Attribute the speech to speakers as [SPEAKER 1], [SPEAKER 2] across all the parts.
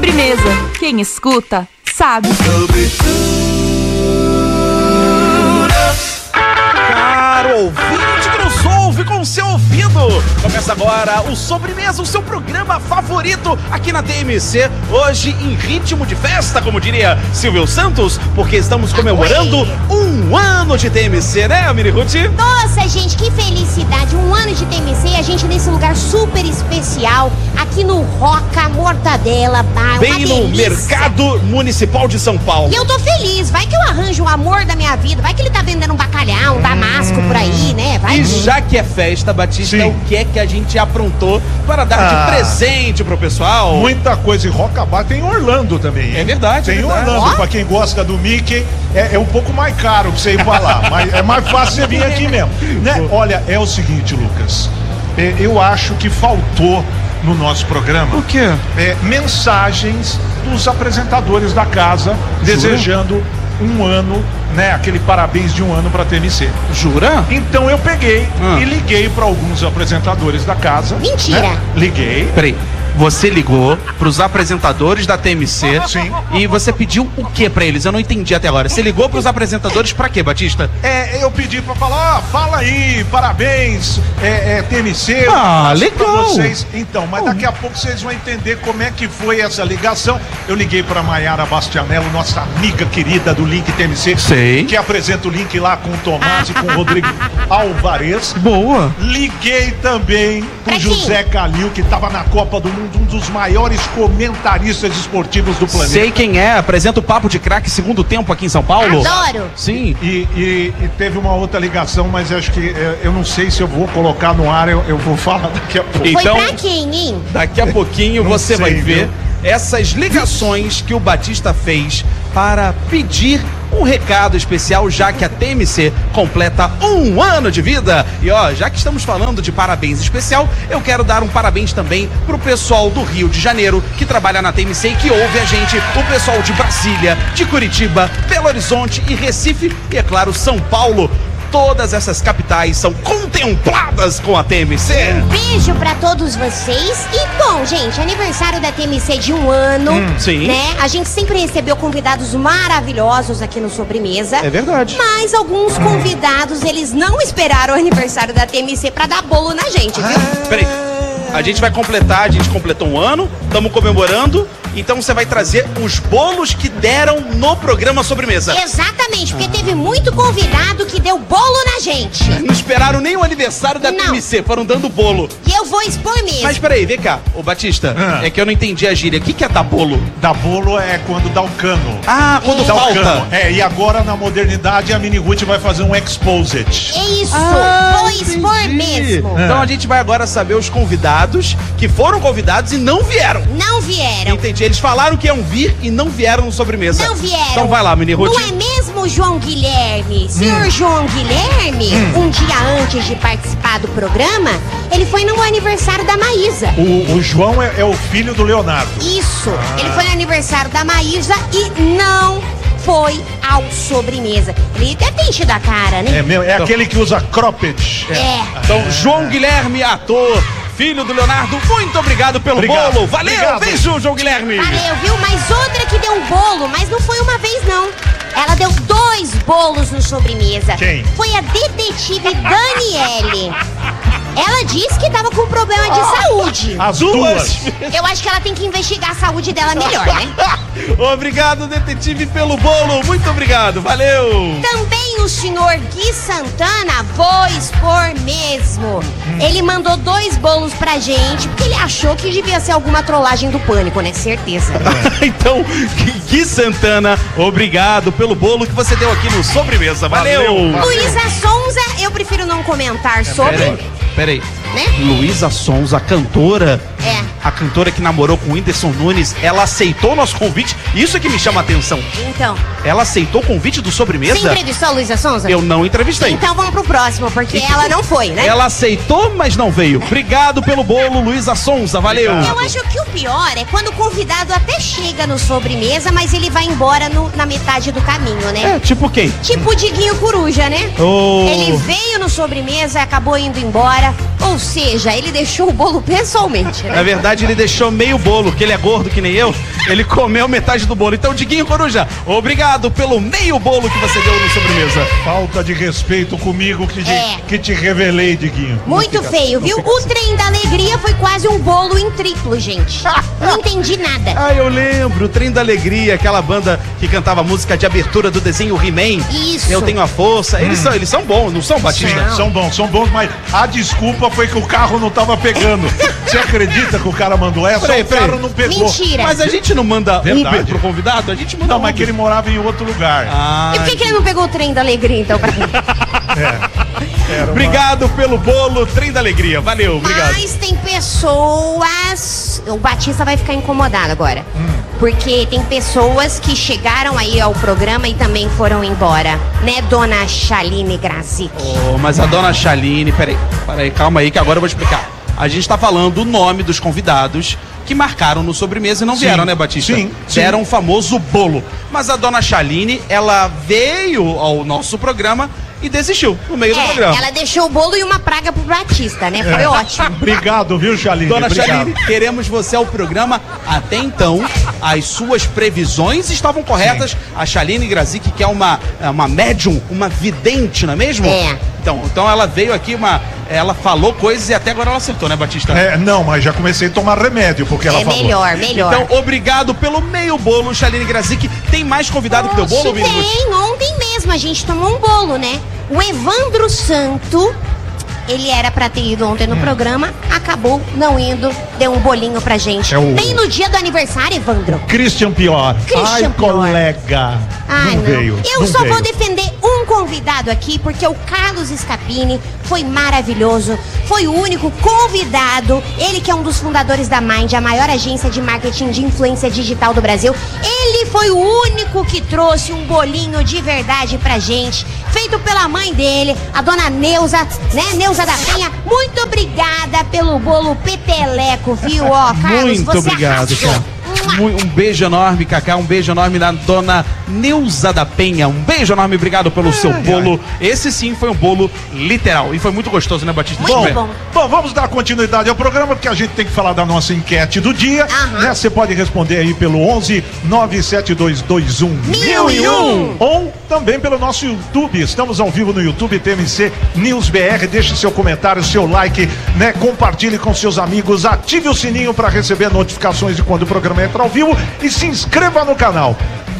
[SPEAKER 1] Sobremesa. Quem escuta, sabe.
[SPEAKER 2] Caro ouvinte que nos ouve com o seu ouvido. Começa agora o Sobremesa, o seu programa favorito aqui na TMC. Hoje em ritmo de festa, como diria Silvio Santos, porque estamos comemorando um ano de TMC, né, Mini Ruth?
[SPEAKER 3] Nossa, gente, que felicidade. Um ano de TMC e a gente nesse lugar super especial, aqui no Roca Mortadela Bar.
[SPEAKER 2] Bem no Mercado Municipal de São Paulo.
[SPEAKER 3] E eu tô feliz. Vai que eu arranjo o amor da minha vida. Vai que ele tá vendendo um bacalhau, um damasco por aí, né? Vai.
[SPEAKER 2] E já que é festa, Batista, o que é que a gente aprontou para dar de presente pro pessoal?
[SPEAKER 4] Muita coisa. E Roca Bar tem Orlando também, hein?
[SPEAKER 2] É verdade.
[SPEAKER 4] Tem Orlando. Pra quem gosta do Mickey, é um pouco mais caro pra você ir pra lá. Mas é mais fácil você vir aqui mesmo. Né? Olha, é o seguinte, Lucas. Eu acho que faltou no nosso programa
[SPEAKER 2] o quê?
[SPEAKER 4] Mensagens dos apresentadores da casa desejando um ano, né? Aquele parabéns de um ano pra TMC.
[SPEAKER 2] Jura?
[SPEAKER 4] Então eu peguei e liguei pra alguns apresentadores da casa.
[SPEAKER 3] Mentira!
[SPEAKER 4] Né? Liguei.
[SPEAKER 2] Peraí. Você ligou pros apresentadores da TMC.
[SPEAKER 4] Sim.
[SPEAKER 2] E você pediu o que pra eles? Eu não entendi até agora. Você ligou pros apresentadores pra quê, Batista?
[SPEAKER 4] Eu pedi pra falar, fala aí, parabéns, TMC.
[SPEAKER 2] Legal.
[SPEAKER 4] Pra vocês. Então, mas daqui a pouco vocês vão entender como é que foi essa ligação. Eu liguei pra Maiara Bastianello, nossa amiga querida do Link TMC.
[SPEAKER 2] Sei.
[SPEAKER 4] Que apresenta o Link lá com o Tomás e com o Rodrigo Alvarez.
[SPEAKER 2] Boa.
[SPEAKER 4] Liguei também pro José Calil, que tava na Copa do Mundo, um dos maiores comentaristas esportivos do planeta.
[SPEAKER 2] Sei quem é, apresenta o Papo de Craque segundo tempo aqui em São Paulo.
[SPEAKER 3] Adoro!
[SPEAKER 2] Sim.
[SPEAKER 4] E teve uma outra ligação, mas acho que eu não sei se eu vou colocar no ar, eu vou falar daqui a pouco.
[SPEAKER 2] Então,
[SPEAKER 3] foi pra quem, hein?
[SPEAKER 2] Daqui a pouquinho você vai ver essas ligações que o Batista fez para pedir um recado especial, já que a TMC completa um ano de vida. E ó, já que estamos falando de parabéns especial, eu quero dar um parabéns também pro pessoal do Rio de Janeiro, que trabalha na TMC e que ouve a gente, o pessoal de Brasília, de Curitiba, Belo Horizonte e Recife e, é claro, São Paulo. Todas essas capitais são contempladas com a TMC.
[SPEAKER 3] Um beijo pra todos vocês. E bom, gente, aniversário da TMC de um ano.
[SPEAKER 2] Sim.
[SPEAKER 3] Né? A gente sempre recebeu convidados maravilhosos aqui no Sobremesa.
[SPEAKER 2] É verdade.
[SPEAKER 3] Mas alguns convidados, eles não esperaram o aniversário da TMC pra dar bolo na gente, viu?
[SPEAKER 2] Peraí. A gente vai completar, a gente completou um ano, estamos comemorando, então você vai trazer os bolos que deram no programa Sobremesa.
[SPEAKER 3] Exatamente, porque teve muito convidado que deu bolo na gente.
[SPEAKER 2] Não esperaram nem o aniversário da TMC, foram dando bolo.
[SPEAKER 3] E eu vou expor mesmo.
[SPEAKER 2] Mas peraí, vem cá, ô Batista, é que eu não entendi a gíria. O que é dar bolo?
[SPEAKER 4] Dar bolo é quando dá o cano.
[SPEAKER 2] Ah, quando
[SPEAKER 4] dá
[SPEAKER 2] falta.
[SPEAKER 4] o cano. E agora na modernidade a Mini Ruth vai fazer um exposed.
[SPEAKER 3] É isso, vou expor mesmo.
[SPEAKER 2] Então a gente vai agora saber os convidados que foram convidados e não vieram.
[SPEAKER 3] Não vieram.
[SPEAKER 2] Entendi, eles falaram que iam vir e não vieram no Sobremesa.
[SPEAKER 3] Não vieram.
[SPEAKER 2] Então vai lá, Mini Ruth.
[SPEAKER 3] Não é mesmo, João Guilherme? Senhor João Guilherme, um dia antes de participar do programa, ele foi no aniversário da Maísa.
[SPEAKER 4] O João é o filho do Leonardo.
[SPEAKER 3] Isso, ele foi no aniversário da Maísa e não foi ao Sobremesa. Ele deve ter enchido a cara, né?
[SPEAKER 4] É mesmo, é aquele que usa cropped.
[SPEAKER 2] Então, João Guilherme, ator, filho do Leonardo, muito obrigado pelo bolo. Valeu,
[SPEAKER 4] Obrigado.
[SPEAKER 2] Beijo, João Guilherme.
[SPEAKER 3] Valeu, viu? Mas outra que deu um bolo, mas não foi uma vez, não. Ela deu 2 bolos no Sobremesa.
[SPEAKER 4] Quem?
[SPEAKER 3] Foi a detetive Daniele. Ela disse que tava com problema de saúde.
[SPEAKER 4] As duas.
[SPEAKER 3] Eu acho que ela tem que investigar a saúde dela melhor, né?
[SPEAKER 2] Obrigado, detetive, pelo bolo. Muito obrigado, valeu.
[SPEAKER 3] Também o senhor Gui Santana, vou expor mesmo. Ele mandou 2 bolos pra gente, porque ele achou que devia ser alguma trollagem do Pânico, né? Certeza.
[SPEAKER 2] Então, Gui Santana, obrigado pelo bolo que você deu aqui no Sobremesa. Valeu.
[SPEAKER 3] Luísa Sonza, eu prefiro não comentar sobre.
[SPEAKER 2] Peraí.
[SPEAKER 3] Né?
[SPEAKER 2] Luísa Sonza, a cantora. A cantora que namorou com o Whindersson Nunes, ela aceitou o nosso convite. Isso é que me chama a atenção.
[SPEAKER 3] Então.
[SPEAKER 2] Ela aceitou o convite do Sobremesa?
[SPEAKER 3] Você entrevistou a Luísa Sonza?
[SPEAKER 2] Eu não entrevistei.
[SPEAKER 3] Então vamos pro próximo, porque ela não foi, né?
[SPEAKER 2] Ela aceitou, mas não veio. Obrigado pelo bolo, Luísa Sonza. Valeu.
[SPEAKER 3] Eu acho que o pior é quando o convidado até chega no Sobremesa, mas ele vai embora na metade do caminho, né?
[SPEAKER 2] Tipo quem?
[SPEAKER 3] Tipo o Diguinho Coruja, né?
[SPEAKER 2] Oh.
[SPEAKER 3] Ele veio no Sobremesa, acabou indo embora. Ou seja, ele deixou o bolo pessoalmente,
[SPEAKER 2] Na
[SPEAKER 3] né?
[SPEAKER 2] verdade, ele deixou meio bolo, que ele é gordo que nem eu. Ele comeu metade do bolo. Então, Diguinho Coruja, obrigado pelo meio bolo que você deu no sobremesa.
[SPEAKER 4] Falta de respeito comigo que te revelei, Diguinho.
[SPEAKER 3] Muito feio, viu? O trem da alegria foi quase um bolo em triplo, gente. Não entendi nada.
[SPEAKER 2] Ah, eu lembro, o Trem da Alegria, aquela banda que cantava a música de abertura do desenho He-Man.
[SPEAKER 3] Isso.
[SPEAKER 2] Eu Tenho a Força. Eles são bons, não são, Batista?
[SPEAKER 4] São bons, mas a desculpa foi que o carro não tava pegando. Você acredita que o cara mandou essa?
[SPEAKER 2] Peraí,
[SPEAKER 4] O carro não pegou.
[SPEAKER 3] Mentira.
[SPEAKER 2] Mas a gente não manda
[SPEAKER 4] Verdade.
[SPEAKER 2] Uber pro convidado? A gente manda
[SPEAKER 4] Não, mas que
[SPEAKER 2] Uber.
[SPEAKER 4] ele morava em outro lugar.
[SPEAKER 2] Ah,
[SPEAKER 3] E por que ele não pegou o trem da alegria, então, pra mim?
[SPEAKER 4] Era uma-
[SPEAKER 2] obrigado pelo bolo, Trem da Alegria. Valeu, obrigado.
[SPEAKER 3] Mas tem pessoas... O Batista vai ficar incomodado agora. Porque tem pessoas que chegaram aí ao programa e também foram embora. Né, dona Chaline Grazik?
[SPEAKER 2] Oh, mas a dona Chaline, peraí, calma aí que agora eu vou explicar. A gente tá falando o nome dos convidados que marcaram no sobremesa e não vieram, né, Batista?
[SPEAKER 4] sim.
[SPEAKER 2] Deram o famoso bolo. Mas a dona Chaline, ela veio ao nosso programa e desistiu no meio do programa.
[SPEAKER 3] Ela deixou o bolo e uma praga pro Batista, né? Foi ótimo.
[SPEAKER 4] Obrigado, viu, Chaline?
[SPEAKER 2] Dona
[SPEAKER 4] Obrigado.
[SPEAKER 2] Chaline, queremos você ao programa. Até então, as suas previsões estavam corretas. A Chaline Grazik, que é uma médium, uma vidente, não é mesmo?
[SPEAKER 3] É.
[SPEAKER 2] Então ela veio aqui, ela falou coisas e até agora ela acertou, né, Batista?
[SPEAKER 4] Não, mas já comecei a tomar remédio, porque ela falou.
[SPEAKER 3] Melhor.
[SPEAKER 2] Então, obrigado pelo meio bolo, Chaline Grazik. Tem mais convidado que deu bolo,
[SPEAKER 3] Oxe,
[SPEAKER 2] Minimus?
[SPEAKER 3] tem, ontem mesmo a gente tomou um bolo, né? O Evandro Santo, ele era pra ter ido ontem no programa, acabou não indo, deu um bolinho pra gente.
[SPEAKER 4] É o-
[SPEAKER 3] Bem no dia do aniversário, Evandro.
[SPEAKER 4] Christian Pior.
[SPEAKER 3] Christian
[SPEAKER 4] Ai,
[SPEAKER 3] Pior.
[SPEAKER 4] colega.
[SPEAKER 3] Ai, não.
[SPEAKER 4] Veio.
[SPEAKER 3] Eu
[SPEAKER 4] não
[SPEAKER 3] só
[SPEAKER 4] veio.
[SPEAKER 3] vou defender um convidado aqui, porque o Carlos Scapini foi maravilhoso. Foi o único convidado. Ele que é um dos fundadores da Mind, a maior agência de marketing de influência digital do Brasil. Ele foi o único que trouxe um bolinho de verdade pra gente, feito pela mãe dele, a dona Neuza, né? Neuza da Penha. Muito obrigada pelo bolo peteleco, viu? Ó, Carlos,
[SPEAKER 2] Muito
[SPEAKER 3] você
[SPEAKER 2] obrigado,
[SPEAKER 3] arrasou.
[SPEAKER 2] cara. Um beijo enorme, Cacá. Um beijo enorme na dona Neuza da Penha. Um beijo enorme, obrigado pelo seu bolo. Esse sim foi um bolo literal. E foi muito gostoso, né, Batista?
[SPEAKER 3] Muito bom.
[SPEAKER 4] Bom, vamos dar continuidade ao programa, porque a gente tem que falar da nossa enquete do dia.
[SPEAKER 3] Aham.
[SPEAKER 4] Né? Você pode responder aí pelo 11 97221
[SPEAKER 3] 1001.
[SPEAKER 4] ou também pelo nosso YouTube. Estamos ao vivo no YouTube, TMC News BR. Deixe seu comentário, seu like, né? Compartilhe com seus amigos, ative o sininho para receber notificações de quando o programa entra ao vivo e se inscreva no canal.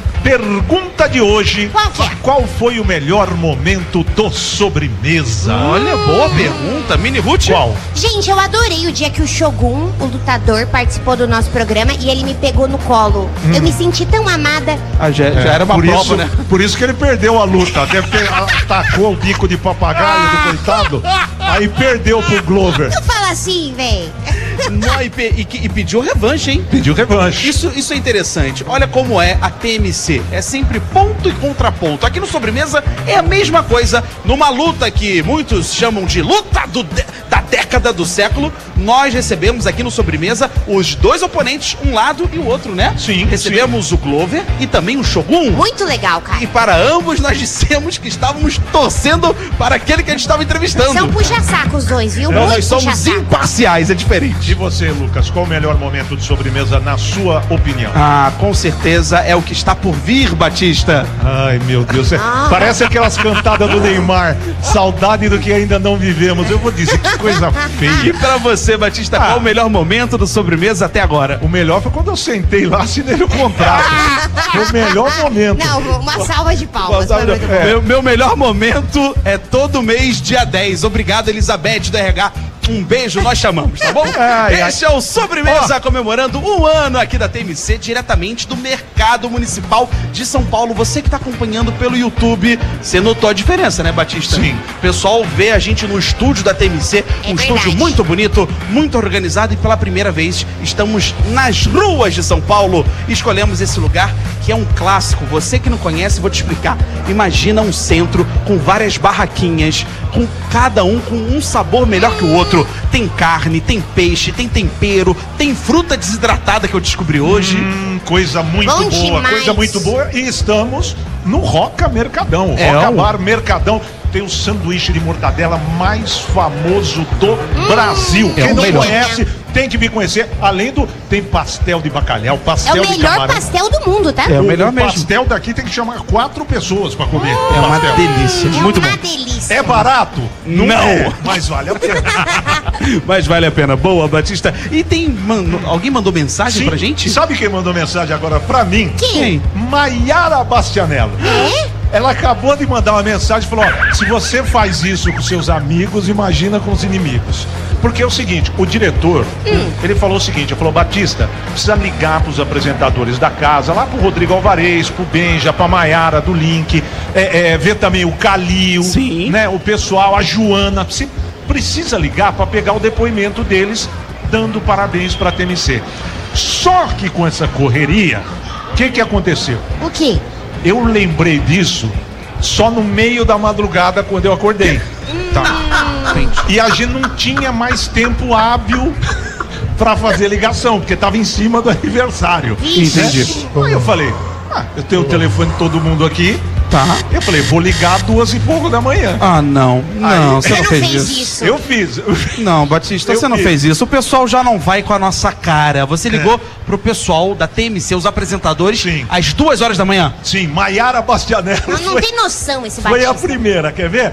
[SPEAKER 4] Pergunta de hoje:
[SPEAKER 3] Qual que é?
[SPEAKER 4] qual foi o melhor momento do sobremesa?
[SPEAKER 2] Olha, boa pergunta. Mini Ruth?
[SPEAKER 4] Qual?
[SPEAKER 3] Gente, eu adorei o dia que o Shogun, o lutador, participou do nosso programa e ele me pegou no colo. Eu me senti tão amada.
[SPEAKER 2] Ah, já era uma
[SPEAKER 4] por
[SPEAKER 2] prova,
[SPEAKER 4] isso,
[SPEAKER 2] né?
[SPEAKER 4] Por isso que ele perdeu a luta. Deve ter atacou o bico de papagaio do coitado. Aí perdeu pro Glover.
[SPEAKER 3] Tu fala assim, véi.
[SPEAKER 2] Não, e pediu revanche, hein?
[SPEAKER 4] Pediu revanche.
[SPEAKER 2] Isso é interessante. Olha como é a TMC. É sempre ponto e contraponto. Aqui no Sobremesa é a mesma coisa. Numa luta que muitos chamam de luta da década do século, nós recebemos aqui no Sobremesa os dois oponentes, um lado e o outro, né?
[SPEAKER 4] Sim,
[SPEAKER 2] Recebemos o Glover e também o Shogun.
[SPEAKER 3] Muito legal, cara.
[SPEAKER 2] E para ambos nós dissemos que estávamos torcendo para aquele que a gente estava entrevistando.
[SPEAKER 3] São puxa-saco os dois, viu?
[SPEAKER 2] Então,
[SPEAKER 3] Muito
[SPEAKER 2] nós somos
[SPEAKER 3] puxa-saco.
[SPEAKER 2] imparciais, é diferente.
[SPEAKER 4] E você, Lucas, qual o melhor momento de sobremesa na sua opinião?
[SPEAKER 2] Ah, com certeza é o que está por vir, Batista.
[SPEAKER 4] Ai, meu Deus. Parece aquelas cantadas do Neymar. Saudade do que ainda não vivemos. Eu vou dizer, que coisa
[SPEAKER 2] E
[SPEAKER 4] feia.
[SPEAKER 2] pra você, Batista, qual o melhor momento do Sobremesa até agora?
[SPEAKER 4] O melhor foi quando eu sentei lá, assinei o contrato. Foi o melhor momento.
[SPEAKER 3] Não, uma salva de palmas. Foi muito bom.
[SPEAKER 2] Meu melhor momento é todo mês, dia 10. Obrigado, Elizabeth do RH. Um beijo, nós chamamos, tá bom?
[SPEAKER 4] Ai, ai.
[SPEAKER 2] Este é o Sobremesa comemorando um ano aqui da TMC, diretamente do Mercado Municipal de São Paulo. Você que tá acompanhando pelo YouTube, você notou a diferença, né, Batista?
[SPEAKER 4] Sim.
[SPEAKER 2] O pessoal vê a gente no estúdio da TMC, um estúdio
[SPEAKER 3] verdade.
[SPEAKER 2] muito bonito, muito organizado e pela primeira vez estamos nas ruas de São Paulo. Escolhemos esse lugar que é um clássico. Você que não conhece, vou te explicar. Imagina um centro com várias barraquinhas, com cada um com um sabor melhor que o outro. Tem carne, tem peixe, tem tempero, tem fruta desidratada que eu descobri hoje.
[SPEAKER 4] Coisa muito
[SPEAKER 3] Bom
[SPEAKER 4] boa,
[SPEAKER 3] demais.
[SPEAKER 4] coisa muito boa. E estamos no Roca Mercadão.
[SPEAKER 2] É,
[SPEAKER 4] Roca Bar Mercadão. tem o sanduíche de mortadela mais famoso do Brasil. Quem não conhece, tem que vir conhecer. Além do... Tem pastel de bacalhau, pastel de camarão.
[SPEAKER 3] É o melhor pastel do mundo, tá?
[SPEAKER 2] É o melhor mesmo.
[SPEAKER 4] O pastel daqui tem que chamar 4 pessoas pra comer.
[SPEAKER 2] É uma delícia.
[SPEAKER 3] É
[SPEAKER 2] Muito
[SPEAKER 3] uma
[SPEAKER 2] bom.
[SPEAKER 3] delícia.
[SPEAKER 4] É barato?
[SPEAKER 2] Não.
[SPEAKER 4] É, mas vale a pena.
[SPEAKER 2] Mas vale a pena. Boa, Batista. E tem... alguém mandou mensagem pra gente?
[SPEAKER 4] Sabe quem mandou mensagem agora pra mim?
[SPEAKER 3] Quem?
[SPEAKER 4] Maiara Bastianello.
[SPEAKER 3] É?
[SPEAKER 4] Ela acabou de mandar uma mensagem e falou: ó, se você faz isso com seus amigos, imagina com os inimigos. Porque é o seguinte, o diretor, ele falou o seguinte, ele falou: Batista, precisa ligar pros apresentadores da casa, lá pro Rodrigo Alvarez, pro Benja, pra Maiara do Link, ver também o Calil,
[SPEAKER 2] Sim.
[SPEAKER 4] né, o pessoal, a Joana, você precisa ligar pra pegar o depoimento deles, dando parabéns pra TMC. Só que com essa correria, o que aconteceu?
[SPEAKER 3] O quê?
[SPEAKER 4] Eu lembrei disso só no meio da madrugada, quando eu acordei.
[SPEAKER 2] Tá.
[SPEAKER 4] E a gente não tinha mais tempo hábil pra fazer ligação, porque tava em cima do aniversário.
[SPEAKER 2] Entendi.
[SPEAKER 4] Aí eu falei: eu tenho o telefone de todo mundo aqui.
[SPEAKER 2] Tá.
[SPEAKER 4] Eu falei: vou ligar 2h pouco da manhã.
[SPEAKER 2] Ah, não. Não, você não fez isso.
[SPEAKER 4] Eu fiz.
[SPEAKER 2] Não, Batista,
[SPEAKER 4] Eu
[SPEAKER 2] você não
[SPEAKER 4] fiz.
[SPEAKER 2] fez isso. O pessoal já não vai com a nossa cara. Você ligou pro pessoal da TMC, os apresentadores,
[SPEAKER 4] Sim.
[SPEAKER 2] às 2 horas da manhã.
[SPEAKER 4] Sim, Maiara Bastianello
[SPEAKER 3] Não tem noção esse
[SPEAKER 4] foi
[SPEAKER 3] Batista.
[SPEAKER 4] a primeira, quer ver?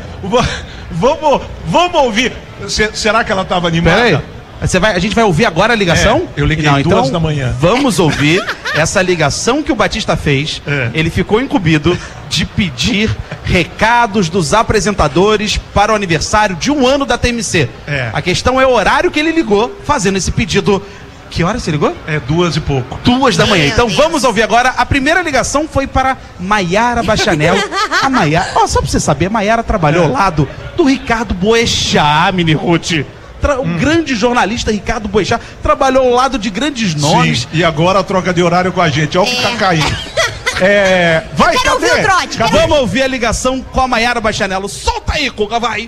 [SPEAKER 4] Vamos ouvir. Será que ela tava animada?
[SPEAKER 2] Pera aí. A gente vai ouvir agora a ligação?
[SPEAKER 4] Eu liguei
[SPEAKER 2] Não,
[SPEAKER 4] 2 da manhã.
[SPEAKER 2] Vamos ouvir essa ligação que o Batista fez. Ele ficou incumbido de pedir recados dos apresentadores para o aniversário de 1 ano da TMC. A questão é o horário que ele ligou fazendo esse pedido. Que hora você ligou?
[SPEAKER 4] 2 e pouco.
[SPEAKER 2] 2 da manhã.
[SPEAKER 3] Meu
[SPEAKER 2] Então
[SPEAKER 3] Deus.
[SPEAKER 2] vamos ouvir agora. A primeira ligação foi para Maiara Bastianello. A Maiara... Só pra você saber, a Maiara trabalhou ao lado do Ricardo Boechat, Mini Ruth. O grande jornalista Ricardo Boechat trabalhou ao lado de grandes nomes.
[SPEAKER 4] Sim, e agora a troca de horário com a gente. Olha o que tá caindo. Vai,
[SPEAKER 3] Quero ouvir o trote. quero
[SPEAKER 2] Vamos ouvir a ligação com a Maiara Bastianello. Solta aí, Cuca, vai.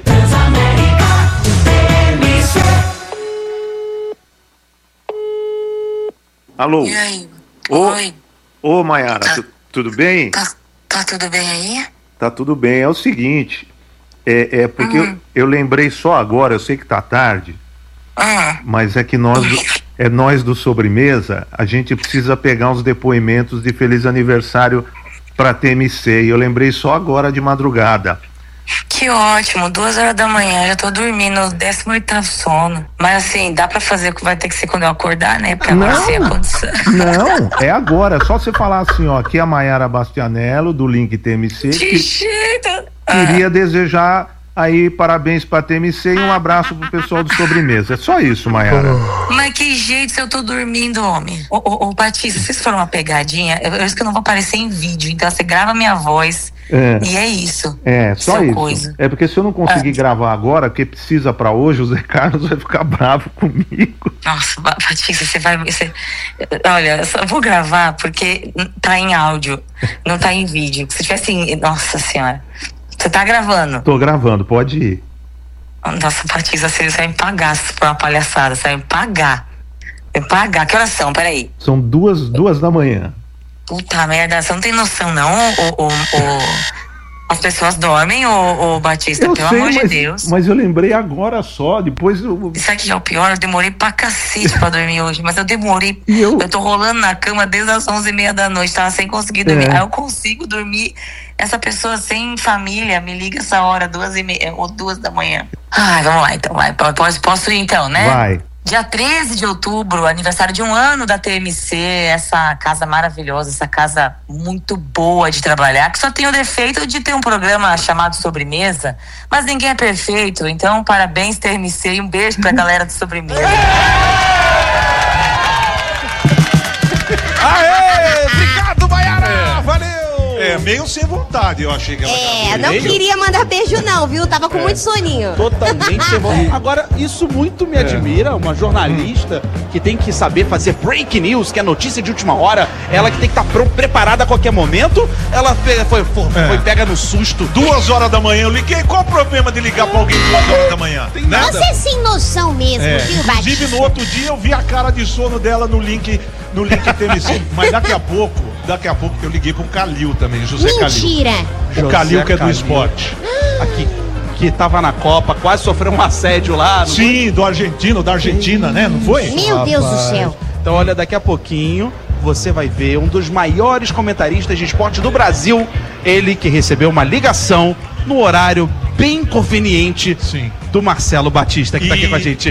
[SPEAKER 5] Alô?
[SPEAKER 6] E aí?
[SPEAKER 5] Ô,
[SPEAKER 6] Oi.
[SPEAKER 5] Ô, Maiara, tudo bem?
[SPEAKER 6] Tá tudo bem aí?
[SPEAKER 5] Tá tudo bem. É o seguinte, porque eu lembrei só agora, eu sei que tá tarde, mas é que nós do Sobremesa, a gente precisa pegar uns depoimentos de feliz aniversário pra TMC, e eu lembrei só agora de madrugada.
[SPEAKER 6] Que ótimo, 2 horas da manhã, já tô dormindo, 18º sono. Mas assim, dá pra fazer o que vai ter que ser quando eu acordar, né? Pra
[SPEAKER 5] Não.
[SPEAKER 6] você a condição.
[SPEAKER 5] Não, é agora, é só você falar assim, ó, aqui é a Maiara Bastianello, do Link TMC,
[SPEAKER 6] De
[SPEAKER 5] que
[SPEAKER 6] jeito.
[SPEAKER 5] queria desejar aí parabéns pra TMC e um abraço pro pessoal do Sobremesa. É só isso, Maiara.
[SPEAKER 6] Mas que jeito se eu tô dormindo, homem? Ô, Batista, se isso for uma pegadinha, eu acho que eu não vou aparecer em vídeo. Então você grava minha voz e é isso.
[SPEAKER 5] É, só
[SPEAKER 6] Seu
[SPEAKER 5] isso.
[SPEAKER 6] coisa.
[SPEAKER 5] É porque se eu não conseguir gravar agora, porque precisa pra hoje, o Zé Carlos vai ficar bravo comigo.
[SPEAKER 6] Nossa, Batista, olha, eu só vou gravar porque tá em áudio, não tá em vídeo. Se tivesse nossa senhora. Você tá gravando?
[SPEAKER 5] Tô gravando, pode ir.
[SPEAKER 6] Nossa, Batista, você vai me pagar se for uma palhaçada. Você vai me pagar. Vai me pagar. Que horas são? Peraí.
[SPEAKER 5] São 2 da manhã.
[SPEAKER 6] Puta merda, você não tem noção, não? As pessoas dormem, ô Batista, pelo amor de Deus.
[SPEAKER 5] Mas eu lembrei agora só, depois
[SPEAKER 6] Isso aqui é o pior, eu demorei pra cacete pra dormir hoje, mas eu demorei.
[SPEAKER 5] E eu
[SPEAKER 6] tô rolando na cama desde as 11h30 da noite, tava sem conseguir dormir. Aí eu consigo dormir. Essa pessoa sem família me liga essa hora, 2h30 ou 2 da manhã. Ai, vamos lá então, vai. Posso ir então, né?
[SPEAKER 5] vai.
[SPEAKER 6] Dia 13 de outubro, aniversário de 1 ano da TMC, essa casa maravilhosa, essa casa muito boa de trabalhar, que só tem o defeito de ter um programa chamado Sobremesa, mas ninguém é perfeito, então parabéns TMC e um beijo pra galera do Sobremesa.
[SPEAKER 2] Aê! Obrigado, Maiara! Valeu!
[SPEAKER 4] Meio sem vontade, eu achei que ela
[SPEAKER 3] Não queria mandar beijo não, viu? Tava com muito soninho.
[SPEAKER 2] Totalmente sem vontade. Agora, isso muito me admira, uma jornalista que tem que saber fazer break news, que é notícia de última hora, ela que tem que estar preparada a qualquer momento, ela foi pega no susto.
[SPEAKER 4] 2 horas da manhã eu liguei. Qual o problema de ligar pra alguém 2 horas da manhã? Tem nada.
[SPEAKER 3] Você é sem noção mesmo, viu, Batista?
[SPEAKER 4] Inclusive, no outro dia eu vi a cara de sono dela no link TMC. Mas daqui a pouco eu liguei pro Calil também, José Calil.
[SPEAKER 3] Mentira.
[SPEAKER 4] O Calil que é do esporte.
[SPEAKER 2] Aqui. que tava na Copa, quase sofreu um assédio lá.
[SPEAKER 4] Sim, do argentino, da Argentina, né? Não foi?
[SPEAKER 3] Meu Deus do céu.
[SPEAKER 2] Então, olha, daqui a pouquinho você vai ver um dos maiores comentaristas de esporte do Brasil. Ele que recebeu uma ligação no horário bem conveniente do Marcelo Batista, que tá aqui com a gente.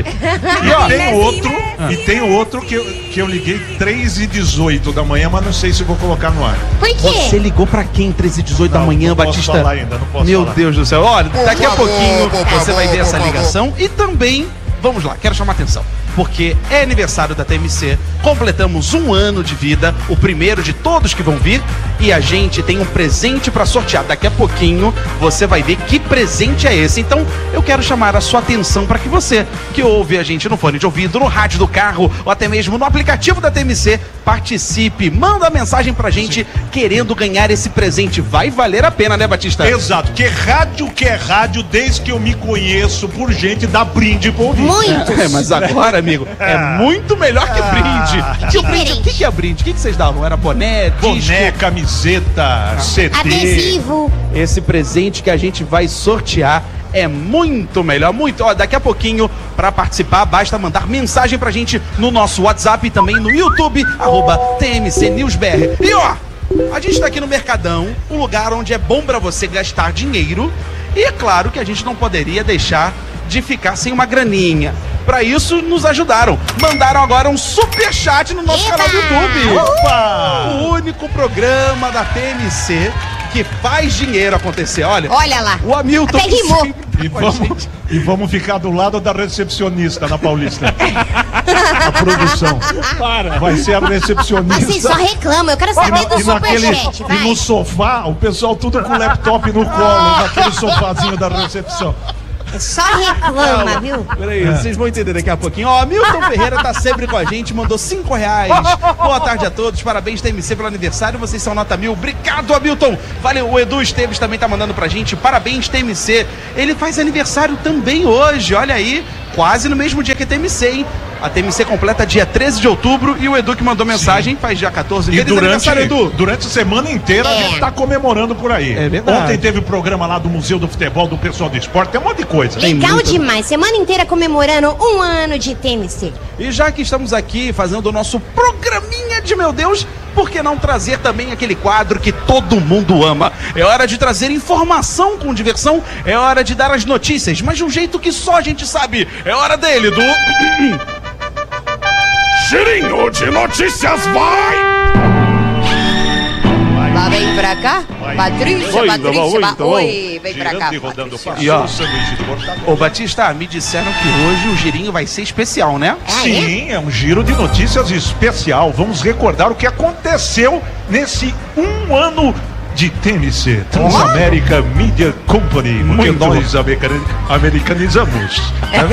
[SPEAKER 4] E tem outro que eu liguei 3h18 da manhã, mas não sei se vou colocar no ar.
[SPEAKER 3] Por quê?
[SPEAKER 2] Você ligou pra quem 3h18 da manhã,
[SPEAKER 4] não
[SPEAKER 2] Batista?
[SPEAKER 4] Posso falar ainda, não posso
[SPEAKER 2] Meu
[SPEAKER 4] falar.
[SPEAKER 2] Deus do céu. Olha, daqui a pouquinho você vai ver essa ligação. E também, vamos lá, quero chamar a atenção, porque é aniversário da TMC, completamos 1 ano de vida, o primeiro de todos que vão vir, e a gente tem um presente pra sortear. Daqui a pouquinho você vai ver que presente é esse. Então eu quero chamar a sua atenção para que você que ouve a gente no fone de ouvido, no rádio do carro ou até mesmo no aplicativo da TMC, participe, manda mensagem pra gente querendo ganhar esse presente. Vai valer a pena, né, Batista?
[SPEAKER 4] Exato, que é rádio, desde que eu me conheço por gente dá brinde pro ouvinte.
[SPEAKER 3] Muitos.
[SPEAKER 2] Mas agora, amigo, é muito melhor que brinde. Que brinde. O que é brinde? O que vocês davam? Era boné,
[SPEAKER 4] Boné, camiseta, CD.
[SPEAKER 3] Adesivo.
[SPEAKER 2] Esse presente que a gente vai sortear é muito melhor, muito. Ó, daqui a pouquinho, para participar, basta mandar mensagem pra gente no nosso WhatsApp e também no YouTube, @TMCNewsBR. E ó, a gente tá aqui no Mercadão, um lugar onde é bom pra você gastar dinheiro. E é claro que a gente não poderia deixar de ficar sem uma graninha. Pra isso, nos ajudaram. Mandaram agora um superchat no nosso canal do YouTube.
[SPEAKER 4] Opa!
[SPEAKER 2] O único programa da TMC que faz dinheiro acontecer. Olha
[SPEAKER 3] lá.
[SPEAKER 2] O Hamilton.
[SPEAKER 3] Até rimou.
[SPEAKER 4] E vamos ficar do lado da recepcionista na Paulista. A produção. Vai ser a recepcionista.
[SPEAKER 3] Assim, só reclama. Eu quero saber do superchat,
[SPEAKER 4] E
[SPEAKER 3] vai.
[SPEAKER 4] no sofá, o pessoal tudo com o laptop no colo, naquele sofazinho da recepção.
[SPEAKER 3] Só reclama, viu?
[SPEAKER 2] Peraí, vocês vão entender daqui a pouquinho. Ó, Milton Ferreira tá sempre com a gente, mandou R$5. Boa tarde a todos, parabéns TMC pelo aniversário, vocês são nota 1000. Obrigado, Hamilton. Valeu, o Edu Esteves também tá mandando pra gente, parabéns TMC. Ele faz aniversário também hoje, olha aí, quase no mesmo dia que a TMC, hein? A TMC completa dia 13 de outubro e o Edu que mandou mensagem faz dia 14.
[SPEAKER 4] E
[SPEAKER 2] Feliz aniversário, Edu.
[SPEAKER 4] durante a semana inteira a gente tá comemorando por aí.
[SPEAKER 2] É verdade.
[SPEAKER 4] Ontem teve o programa lá do Museu do Futebol, do pessoal do esporte, tem um monte de coisa.
[SPEAKER 3] Legal demais. Semana inteira comemorando 1 ano de TMC.
[SPEAKER 2] E já que estamos aqui fazendo o nosso programinha de meu Deus, por que não trazer também aquele quadro que todo mundo ama? É hora de trazer informação com diversão, é hora de dar as notícias, mas de um jeito que só a gente sabe. É hora dele, do... Girinho de notícias, vai!
[SPEAKER 3] Lá vem pra cá, Patrícia,
[SPEAKER 2] Oi,
[SPEAKER 3] Patrícia,
[SPEAKER 2] tá bom.
[SPEAKER 3] oi, vem pra cá,
[SPEAKER 4] Girando e rodando
[SPEAKER 3] Patrícia.
[SPEAKER 2] E ó,
[SPEAKER 4] o sanduíche do mortadela.
[SPEAKER 2] Ô Batista, me disseram que hoje o girinho vai ser especial, né?
[SPEAKER 4] Sim, é um giro de notícias especial. Vamos recordar o que aconteceu nesse 1 ano de TMC, Transamérica Media Company, porque
[SPEAKER 2] Muito
[SPEAKER 4] nós americanizamos. Tá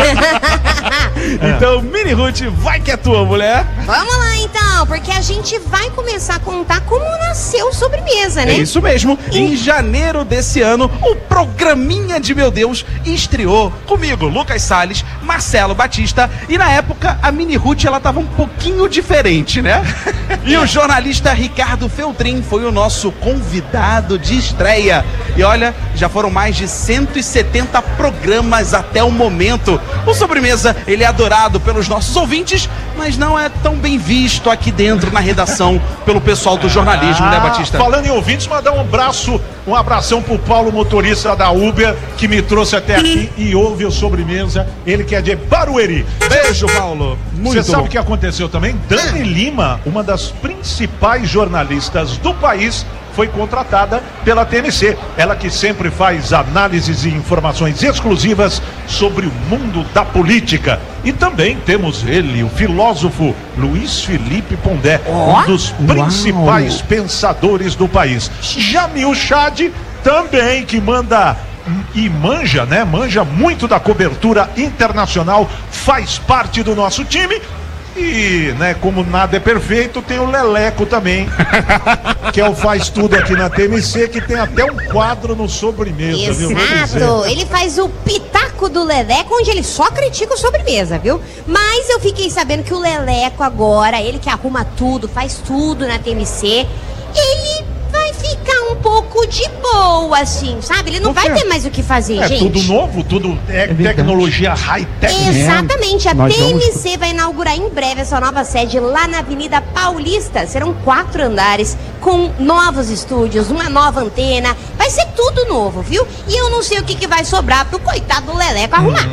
[SPEAKER 4] vendo?
[SPEAKER 2] Então, Mini Ruth, vai que é tua, mulher.
[SPEAKER 3] Vamos lá então, porque a gente vai começar a contar como nasceu o Sobremesa, né?
[SPEAKER 2] É isso mesmo. Em janeiro desse ano, o programinha de meu Deus estreou comigo, Lucas Salles, Marcelo Batista, e na época a Mini Ruth ela tava um pouquinho diferente, né? E o jornalista Ricardo Feltrin foi o nosso convidado de estreia. E olha, já foram mais de 170 programas até o momento. O Sobremesa, ele é adorado pelos nossos ouvintes, mas não é tão bem visto aqui dentro na redação pelo pessoal do jornalismo, né, Batista?
[SPEAKER 4] Falando em ouvintes, mandar um abração pro Paulo, motorista da Uber, que me trouxe até aqui e ouve o Sobremesa. Ele que é de Barueri.
[SPEAKER 2] Beijo, Paulo. Muito
[SPEAKER 4] Você sabe
[SPEAKER 2] bom.
[SPEAKER 4] o que aconteceu também? Dani Lima, uma das principais jornalistas do país, foi contratada pela TMC. Ela que sempre faz análises e informações exclusivas sobre o mundo da política. E também temos ele, o filósofo Luiz Felipe Pondé, um dos principais pensadores do país. Jamil Chad também, que manda e manja, né? Manja muito da cobertura internacional, faz parte do nosso time. E, né, como nada é perfeito, tem o Leleco também, que é o faz tudo aqui na TMC, que tem até um quadro no Sobremesa, viu? Vou dizer.
[SPEAKER 3] Exato, ele faz o Pitaco do Leleco, onde ele só critica o Sobremesa, viu? Mas eu fiquei sabendo que o Leleco agora, ele que arruma tudo, faz tudo na TMC, ele vai ficar um pouco de boa, assim, sabe? Ele não vai ter mais o que fazer,
[SPEAKER 4] É
[SPEAKER 3] gente.
[SPEAKER 4] tudo novo, tudo tecnologia high-tech.
[SPEAKER 3] Exatamente, a
[SPEAKER 2] Nós
[SPEAKER 3] TMC vai inaugurar em breve a sua nova sede lá na Avenida Paulista. Serão 4 andares com novos estúdios, uma nova antena. Vai ser tudo novo, viu? E eu não sei o que vai sobrar pro coitado do Leleco arrumar.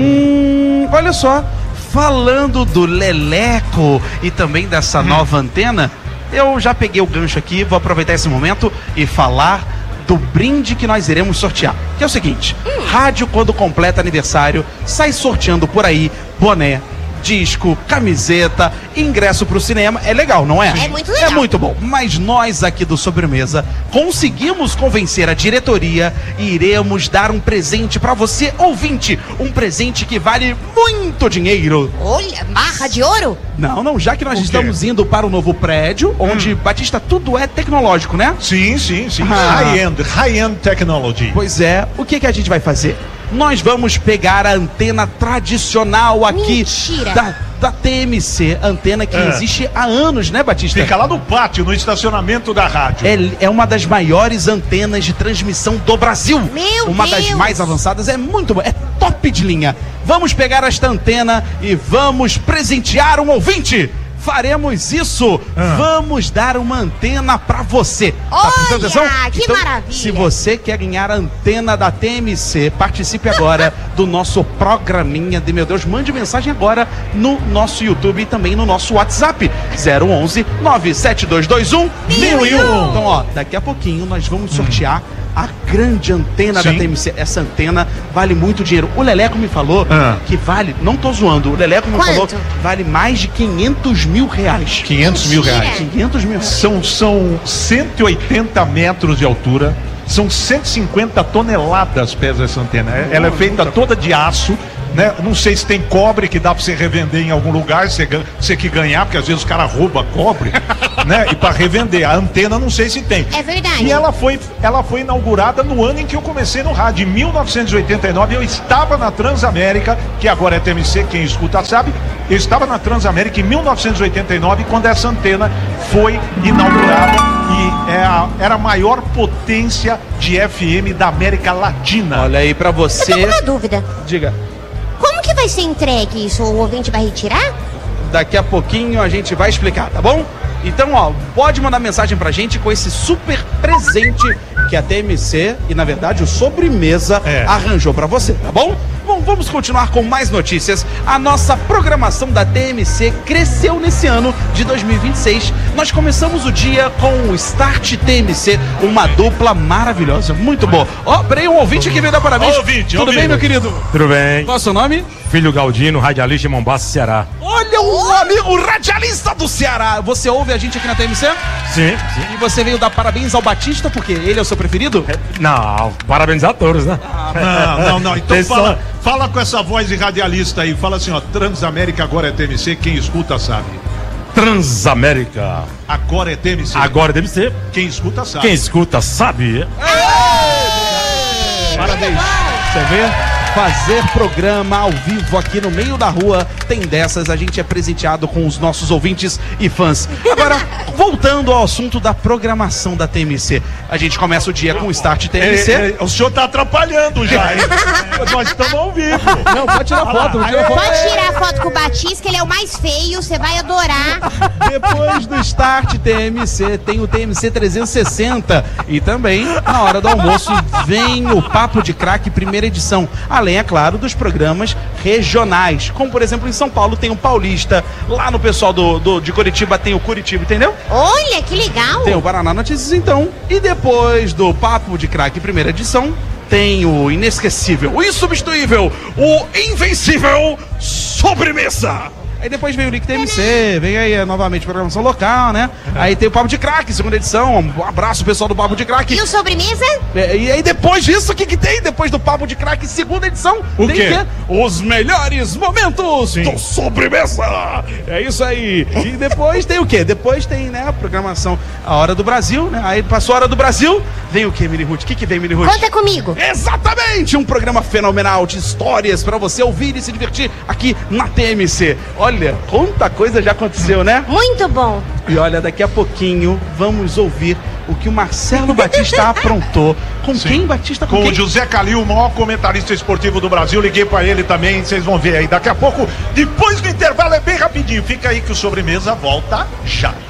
[SPEAKER 2] Olha só, falando do Leleco e também dessa nova antena, eu já peguei o gancho aqui, vou aproveitar esse momento e falar do brinde que nós iremos sortear. Que é o seguinte, rádio quando completa aniversário, sai sorteando por aí boné, disco, camiseta, ingresso pro cinema. É legal, não é?
[SPEAKER 3] É muito legal.
[SPEAKER 2] É muito bom. Mas nós aqui do Sobremesa conseguimos convencer a diretoria e iremos dar um presente pra você, ouvinte. Um presente que vale muito dinheiro.
[SPEAKER 3] Olha, barra de ouro?
[SPEAKER 2] Não, já que nós
[SPEAKER 4] O quê?
[SPEAKER 2] estamos indo para o novo prédio, onde, Batista, tudo é tecnológico, né?
[SPEAKER 4] Sim.
[SPEAKER 2] Ah.
[SPEAKER 4] High-end technology.
[SPEAKER 2] Pois é, o que a gente vai fazer? Nós vamos pegar a antena tradicional aqui
[SPEAKER 3] Mentira.
[SPEAKER 2] da TMC, antena que existe há anos, né, Batista?
[SPEAKER 4] Fica lá no pátio, no estacionamento da rádio.
[SPEAKER 2] É uma das maiores antenas de transmissão do Brasil.
[SPEAKER 3] Meu
[SPEAKER 2] Uma das
[SPEAKER 3] Deus.
[SPEAKER 2] mais avançadas, é muito bom, é top de linha. Vamos pegar esta antena e vamos presentear um ouvinte. Faremos isso. Vamos dar uma antena pra você. Tá prestando
[SPEAKER 3] Olha,
[SPEAKER 2] atenção?
[SPEAKER 3] que maravilha.
[SPEAKER 2] Se você quer ganhar a antena da TMC, participe agora do nosso programinha de meu Deus. Mande mensagem agora no nosso YouTube e também no nosso WhatsApp 011 97221 1001. Então, ó, daqui a pouquinho nós vamos sortear a grande antena da
[SPEAKER 4] Sim.
[SPEAKER 2] TMC. Essa antena vale muito dinheiro. O Leleco me falou que vale, não tô zoando, o Leleco me falou
[SPEAKER 3] Quanto?
[SPEAKER 2] vale mais de 500 mil reais.
[SPEAKER 4] 500 mil
[SPEAKER 3] Mentira.
[SPEAKER 4] reais.
[SPEAKER 2] 500 mil reais.
[SPEAKER 4] São 180 metros de altura, são 150 toneladas pesa essa antena. Ela é feita toda de aço, né? Não sei se tem cobre que dá pra você revender em algum lugar, você que ganhar, porque às vezes os caras roubam cobre, né? E pra revender. A antena não sei se tem.
[SPEAKER 3] É verdade.
[SPEAKER 4] E ela foi inaugurada no ano em que eu comecei no rádio, em 1989. Eu estava na Transamérica, que agora é TMC, quem escuta sabe. Eu estava na Transamérica em 1989, quando essa antena foi inaugurada e era a maior potência de FM da América Latina.
[SPEAKER 2] Olha aí pra
[SPEAKER 3] Eu tô com
[SPEAKER 2] você.
[SPEAKER 3] uma dúvida.
[SPEAKER 2] Diga.
[SPEAKER 3] Como que vai ser entregue isso? O ouvinte vai retirar?
[SPEAKER 2] Daqui a pouquinho a gente vai explicar, tá bom? Então, ó, pode mandar mensagem pra gente com esse super presente que a TMC e, na verdade, o Sobremesa arranjou pra você, tá bom? Bom, vamos continuar com mais notícias. A nossa programação da TMC cresceu nesse ano de 2026. Nós começamos o dia com o Start TMC, uma dupla maravilhosa, muito boa. Ó, peraí, um ouvinte que veio dar parabéns.
[SPEAKER 4] Ouvinte,
[SPEAKER 2] Tudo bem, meu querido?
[SPEAKER 7] Tudo bem?
[SPEAKER 2] Qual é o seu nome?
[SPEAKER 7] Filho Galdino, radialista em Mombasa, Ceará.
[SPEAKER 2] Olha o amigo, o radialista do Ceará. Você ouve a gente aqui na TMC?
[SPEAKER 7] Sim.
[SPEAKER 2] E você veio dar parabéns ao Batista porque ele é o seu preferido?
[SPEAKER 7] Não, parabéns a todos, né?
[SPEAKER 4] Não. Então
[SPEAKER 7] Eles
[SPEAKER 4] fala com essa voz de radialista aí. Fala assim, ó, Transamérica agora é TMC, quem escuta sabe.
[SPEAKER 7] Transamérica.
[SPEAKER 4] Agora é TMC.
[SPEAKER 7] Agora deve ser.
[SPEAKER 4] Quem escuta sabe.
[SPEAKER 7] Quem escuta sabe.
[SPEAKER 2] Parabéns. Você vê? Fazer programa ao vivo aqui no meio da rua, tem dessas, a gente é presenteado com os nossos ouvintes e fãs. Agora, voltando ao assunto da programação da TMC, a gente começa o dia com o Start TMC.
[SPEAKER 4] O senhor tá atrapalhando já, hein? Nós estamos ao vivo.
[SPEAKER 2] Não, pode tirar foto, não tira foto.
[SPEAKER 3] Pode tirar foto com o Batista, que ele é o mais feio, você vai adorar.
[SPEAKER 2] Depois do Start TMC, tem o TMC 360. E também, na hora do almoço, vem o Papo de Craque, primeira edição. Além, é claro, dos programas regionais. Como, por exemplo, em São Paulo tem o Paulista. Lá no pessoal de Curitiba tem o Curitiba, entendeu?
[SPEAKER 3] Olha, que legal.
[SPEAKER 2] Tem o Paraná Notícias, então. E depois do Papo de Craque, primeira edição, tem o inesquecível, o insubstituível, o invencível Sobremesa. Aí depois vem o Link TMC, vem aí novamente programação local, né? Aí tem o Papo de Craque, segunda edição. Um abraço, pessoal do Papo de Craque.
[SPEAKER 3] E o Sobremesa?
[SPEAKER 2] E aí depois disso, o que tem? Depois do Papo de Craque, segunda edição,
[SPEAKER 4] O
[SPEAKER 2] tem
[SPEAKER 4] quê?
[SPEAKER 2] Os melhores momentos do Sobremesa. É isso aí. E depois tem o quê? Depois tem, né, a programação A Hora do Brasil, né? Aí passou a Hora do Brasil, vem o quê, Mini Ruth? O que vem, Mini Ruth?
[SPEAKER 3] Conta comigo.
[SPEAKER 2] Exatamente! Um programa fenomenal de histórias pra você ouvir e se divertir aqui na TMC. Olha, quanta coisa já aconteceu, né?
[SPEAKER 3] Muito bom.
[SPEAKER 2] E olha, daqui a pouquinho vamos ouvir o que o Marcelo Batista aprontou. Com quem, Batista?
[SPEAKER 4] Com o José Calil, o maior comentarista esportivo do Brasil. Liguei pra ele também, vocês vão ver aí daqui a pouco. Depois do intervalo, é bem rapidinho. Fica aí que o Sobremesa volta já.